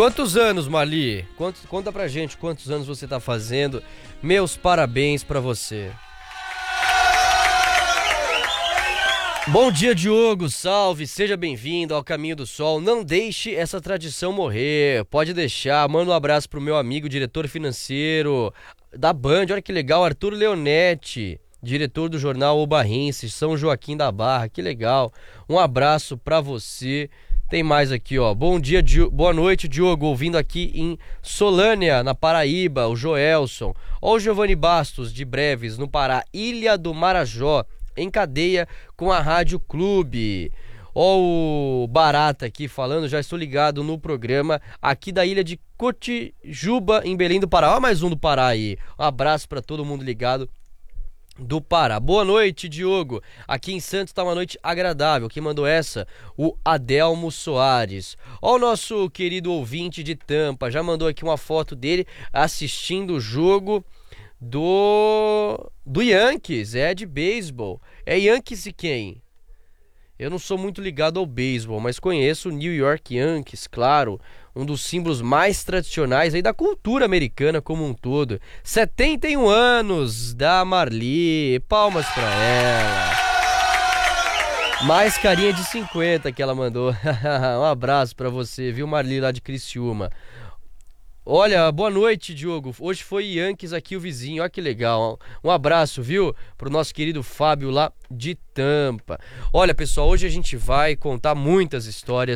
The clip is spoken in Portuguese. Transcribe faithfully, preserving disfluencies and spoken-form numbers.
Quantos anos, Marli? Quanto, conta pra gente quantos anos você tá fazendo. Meus parabéns pra você. Bom dia, Diogo, salve, seja bem-vindo ao Caminho do Sol. Não deixe essa tradição morrer, pode deixar. Manda um abraço pro meu amigo, diretor financeiro da Band, olha que legal, Arthur Leonetti, diretor do jornal O Barrense, São Joaquim da Barra, que legal. Um abraço pra você. Tem mais aqui, ó. Bom dia, Di... boa noite, Diogo. Ouvindo aqui em Solânia, na Paraíba, o Joelson. Ó, o Giovanni Bastos, de Breves, no Pará, Ilha do Marajó, em cadeia com a Rádio Clube. Ó, o Barata aqui falando, já estou ligado no programa aqui da ilha de Cotijuba, em Belém do Pará. Ó, mais um do Pará aí. Um abraço para todo mundo ligado do Pará. Boa noite, Diogo. Aqui em Santos tá uma noite agradável. Quem mandou essa? O Adelmo Soares. Ó, o nosso querido ouvinte de Tampa, já mandou aqui uma foto dele assistindo o jogo do do Yankees, é de beisebol. É Yankees e quem? Eu não sou muito ligado ao beisebol, mas conheço o New York Yankees, claro, um dos símbolos mais tradicionais aí da cultura americana como um todo. setenta e um anos da Marli, palmas pra ela. Mais carinha de cinquenta que ela mandou. Um abraço pra você, viu, Marli, lá de Criciúma. Olha, boa noite, Diogo. Hoje foi Yankees aqui, o vizinho. Olha que legal. Um abraço, viu? Pro nosso querido Fábio lá de Tampa. Olha, pessoal, hoje a gente vai contar muitas histórias